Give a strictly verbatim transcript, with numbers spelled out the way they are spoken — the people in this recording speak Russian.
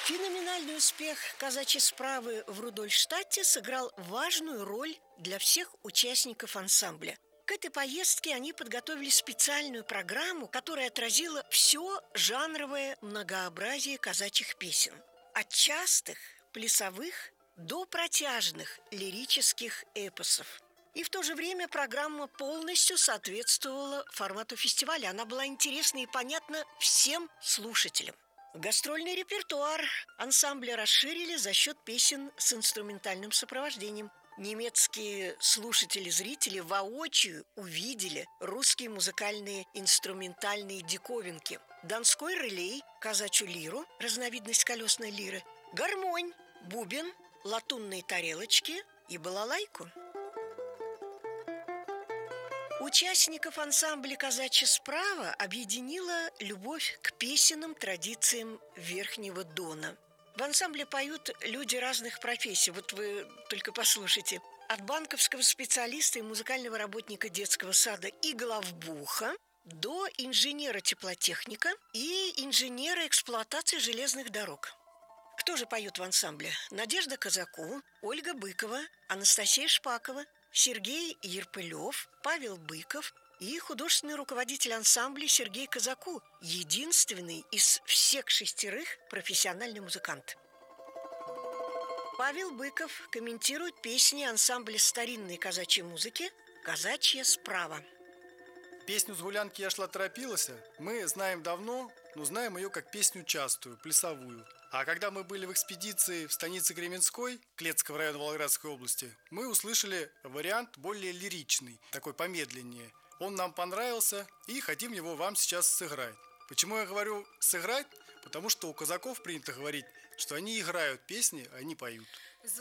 Феноменальный успех казачьей справы в Рудольштадте сыграл важную роль для всех участников ансамбля. К этой поездке они подготовили специальную программу, которая отразила все жанровое многообразие казачьих песен. От частых, плясовых до протяжных лирических эпосов. И в то же время программа полностью соответствовала формату фестиваля. Она была интересна и понятна всем слушателям. Гастрольный репертуар ансамбля расширили за счет песен с инструментальным сопровождением. Немецкие слушатели-зрители воочию увидели русские музыкальные инструментальные диковинки: донской релей, казачью лиру, разновидность колесной лиры, гармонь, бубен, латунные тарелочки и балалайку. Участников ансамбля «Казачья справа» объединила любовь к песенным традициям Верхнего Дона. В ансамбле поют люди разных профессий. Вот вы только послушайте. От банковского специалиста и музыкального работника детского сада и главбуха до инженера-теплотехника и инженера эксплуатации железных дорог. Кто же поет в ансамбле? Надежда Казаку, Ольга Быкова, Анастасия Шпакова, Сергей Ерпылев, Павел Быков и художественный руководитель ансамбля Сергей Казаку, единственный из всех шестерых профессиональный музыкант. Павел Быков комментирует песни ансамбля старинной казачьей музыки «Казачья справа». Песню с гулянки «Я шла торопилася» мы знаем давно, но знаем ее как песню частую, плясовую. А когда мы были в экспедиции в станице Кременской, Клецкого района Волгоградской области, мы услышали вариант более лиричный, такой помедленнее. Он нам понравился, и хотим его вам сейчас сыграть. Почему я говорю «сыграть»? Потому что у казаков принято говорить, что они играют песни, а не поют.